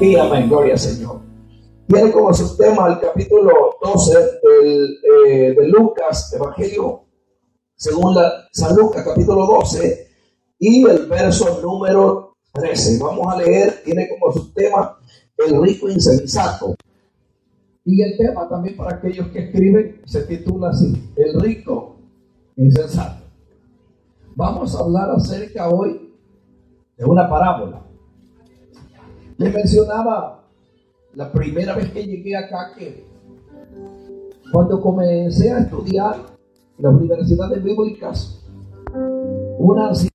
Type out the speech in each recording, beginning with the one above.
Y amén, gloria al Señor. Tiene como subtema el capítulo 12 de Lucas, Evangelio según San Lucas, capítulo 12, y el verso número 13. Vamos a leer, tiene como subtema el rico insensato. Y el tema también para aquellos que escriben se titula así: el rico insensato. Vamos a hablar acerca hoy de una parábola. Les mencionaba la primera vez que llegué acá que cuando comencé a estudiar en las universidades bíblicas, una anciana,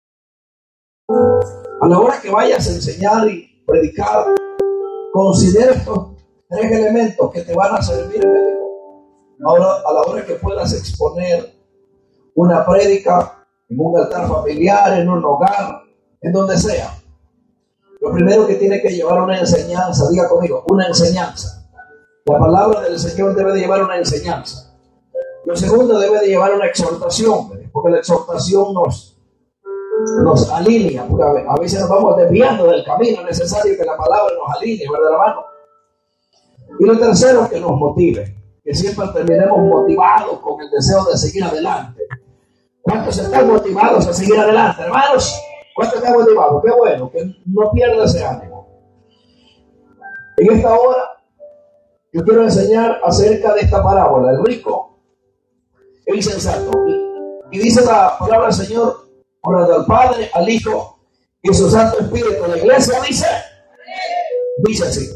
a la hora que vayas a enseñar y predicar, considera estos 3 elementos que te van a servir, ahora a la hora que puedas exponer una prédica en un altar familiar, en un hogar, en donde sea. Lo primero que tiene que llevar una enseñanza, diga conmigo, una enseñanza. La palabra del Señor debe de llevar una enseñanza. Lo segundo, debe de llevar una exhortación, porque la exhortación nos alinea, porque a veces nos vamos desviando del camino. Es necesario que la palabra nos alinee, ¿verdad, hermano? Y lo tercero, que nos motive, que siempre terminemos motivados con el deseo de seguir adelante. ¿Cuántos están motivados a seguir adelante, hermanos? ¿Cuántos están motivados? Qué bueno, que no pierda ese ánimo. En esta hora, yo quiero enseñar acerca de esta parábola, el rico e insensato. Y dice la palabra del Señor, honrando al Padre, al Hijo y su Santo Espíritu. La iglesia dice así.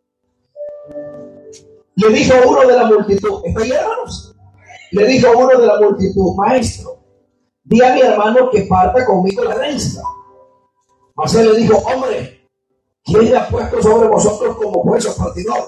Le dijo uno de la multitud, ¿está ahí, hermanos? Le dijo uno de la multitud: maestro, di a mi hermano que parta conmigo la herencia. Mas él le dijo: hombre, ¿quién le ha puesto sobre vosotros como juez o partidor?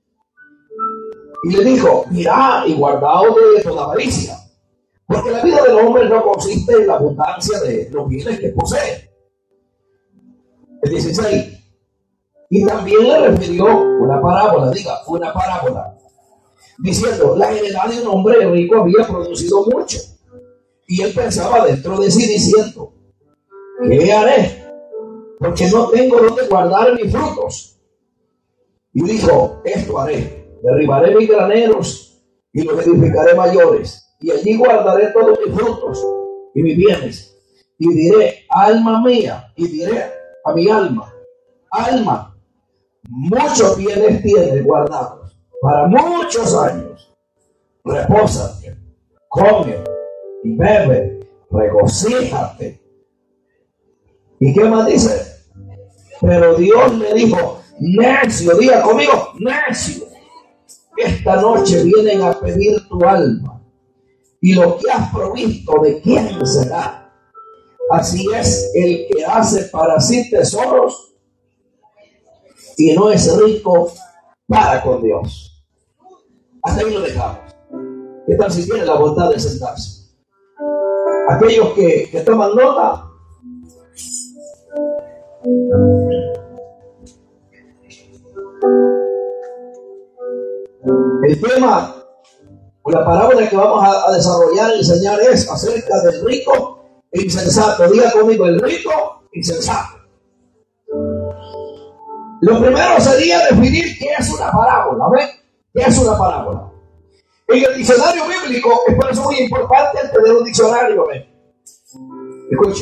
Y le dijo: mirad y guardaos de toda avaricia, porque la vida del hombre no consiste en la abundancia de los bienes que posee. El 16. Y también le refirió una parábola, una parábola, diciendo: la heredad de un hombre rico había producido mucho. Y él pensaba dentro de sí diciendo: ¿qué haré? Porque no tengo donde guardar mis frutos. Y dijo: esto haré: derribaré mis graneros y los edificaré mayores, y allí guardaré todos mis frutos y mis bienes. Y diré: alma mía, y diré a mi alma: alma, muchos bienes tienes guardados para muchos años. Repósate, come y bebe, regocíjate. ¿Y qué más dice? Pero Dios le dijo: necio, diga conmigo, necio, esta noche vienen a pedir tu alma, y lo que has provisto, ¿de quién será? Así es el que hace para sí tesoros y no es rico para con Dios. Hasta ahí lo dejamos. ¿Qué tal si tiene la bondad de sentarse? Aquellos que toman nota, el tema o la parábola que vamos a desarrollar y enseñar es acerca del rico e insensato. Diga conmigo: el rico insensato. Lo primero sería definir qué es una parábola. ¿Ven? ¿Qué es una parábola? En el diccionario bíblico, es por eso muy importante el tener un diccionario. ¿Ven? Escuchen.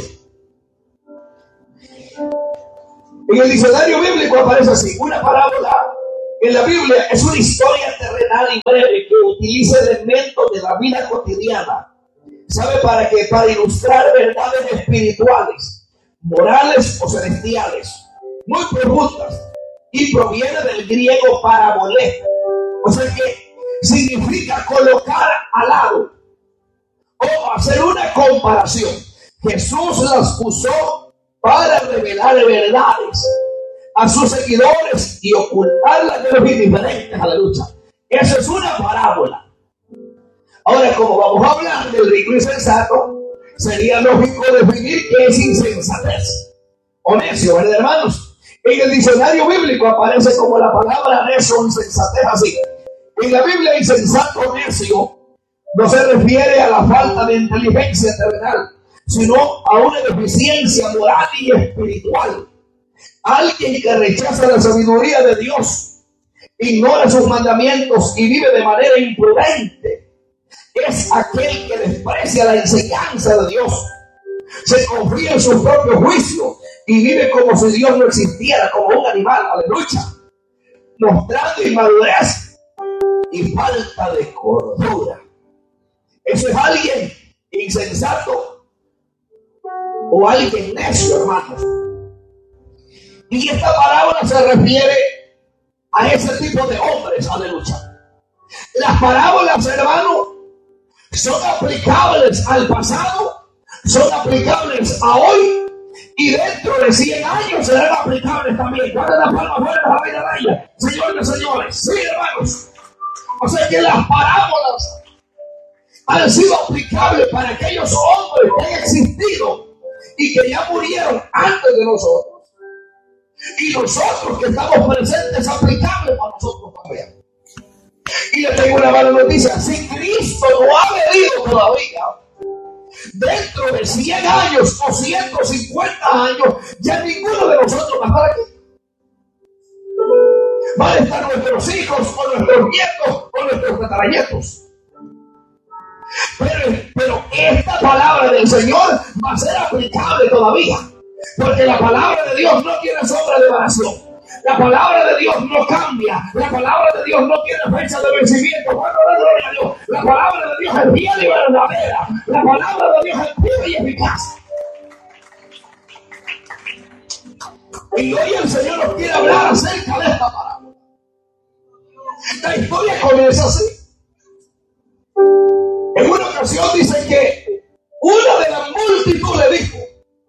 En el diccionario bíblico aparece así: una parábola en la Biblia es una historia terrenal y breve que utiliza elementos de la vida cotidiana. ¿Sabe para qué? Para ilustrar verdades espirituales, morales o celestiales, muy profundas, y proviene del griego parabolé, o sea que significa colocar al lado o hacer una comparación. Jesús las usó para revelar verdades a sus seguidores y ocultarlas de los indiferentes a la lucha. Esa es una parábola. Ahora, como vamos a hablar del rico insensato, sería lógico definir qué es insensatez o necio, ¿verdad, hermanos? En el diccionario bíblico aparece como la palabra necio o insensatez así. En la Biblia, insensato, necio, no se refiere a la falta de inteligencia terrenal, sino a una deficiencia moral y espiritual. Alguien que rechaza la sabiduría de Dios, ignora sus mandamientos y vive de manera imprudente, es aquel que desprecia la enseñanza de Dios, se confía en su propio juicio y vive como si Dios no existiera, como un animal, aleluya, mostrando inmadurez y falta de cordura. Eso es alguien insensato o alguien necio, hermanos. Y esta parábola se refiere a ese tipo de hombres, aleluya. Las parábolas, hermanos, son aplicables al pasado, son aplicables a hoy y dentro de 100 años serán aplicables también. ¿Cuál es la palma fuerte a la vida de ella? Señores, señores, sí, hermanos. O sea que las parábolas han sido aplicables para aquellos hombres que han existido y que ya murieron antes de nosotros. Y nosotros que estamos presentes, aplicables para nosotros también. Y le tengo una mala noticia: si Cristo no ha venido todavía, dentro de 100 años o 150 años, ya ninguno de nosotros va a estar aquí. Van a estar nuestros hijos, o nuestros nietos, o nuestros tataranietos. Pero esta palabra del Señor va a ser aplicable todavía, porque la palabra de Dios no tiene sombra de variación. La palabra de Dios no cambia. La palabra de Dios no tiene fecha de vencimiento. Bueno, gloria a Dios. La palabra de Dios es fiel y verdadera. La palabra de Dios es viva y eficaz. Y hoy el Señor nos quiere hablar acerca de esta parábola. La historia comienza así. En una ocasión dice que una de las multitud le dijo: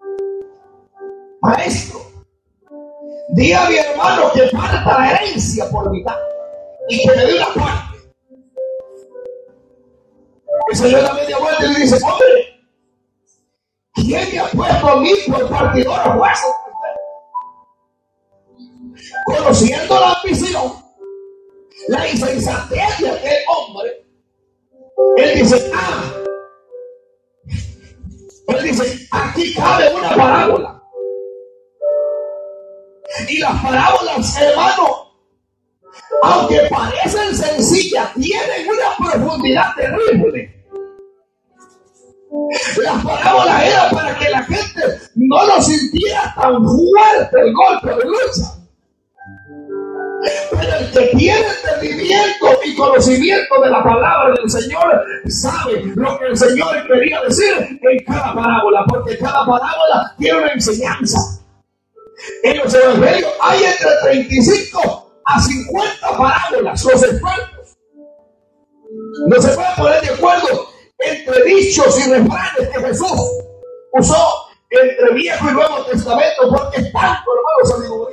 Maestro, di a mi hermano que parta la herencia por mitad y que me dé una parte. El Señor da media vuelta y le dice: hombre, ¿quién me ha puesto a mí por partidor o juez? Conociendo la ambición, la insensatez de aquel hombre, él dice, aquí cabe una parábola. Y las parábolas, hermano, aunque parecen sencillas, tienen una profundidad terrible. Las parábolas eran para que la gente no lo sintiera tan fuerte el golpe de lucha. Pero el que tiene entendimiento y conocimiento de la palabra del Señor sabe lo que el Señor quería decir en cada parábola, porque cada parábola tiene una enseñanza. En los evangelios hay entre 35 a 50 parábolas. Los expertos no se pueden poner de acuerdo entre dichos y refranes que Jesús usó entre Viejo y Nuevo Testamento, porque es tanto, hermano, sabiduría.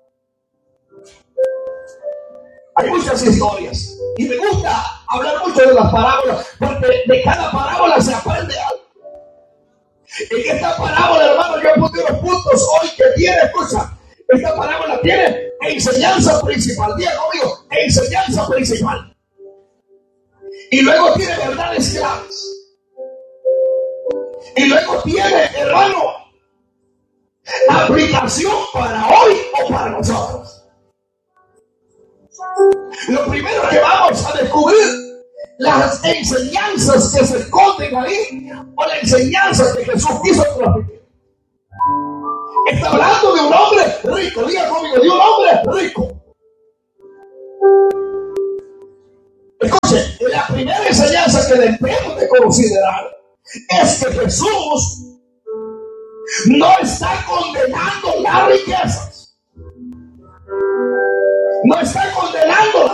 Hay muchas historias y me gusta hablar mucho de las parábolas, porque de cada parábola se aprende algo. En esta parábola, hermano, yo he puesto unos puntos hoy que tiene, escucha, esta parábola tiene enseñanza principal. Diga conmigo, enseñanza principal. Y luego tiene verdades claves. Y luego tiene, hermano, aplicación para hoy o para nosotros. Lo primero que vamos a descubrir, las enseñanzas que se esconden ahí, o la enseñanza que Jesús quiso transmitir. Está hablando de un hombre rico. Diga conmigo, de un hombre rico. Escuche, la primera enseñanza que debemos de considerar es que Jesús no está condenando las riquezas. No está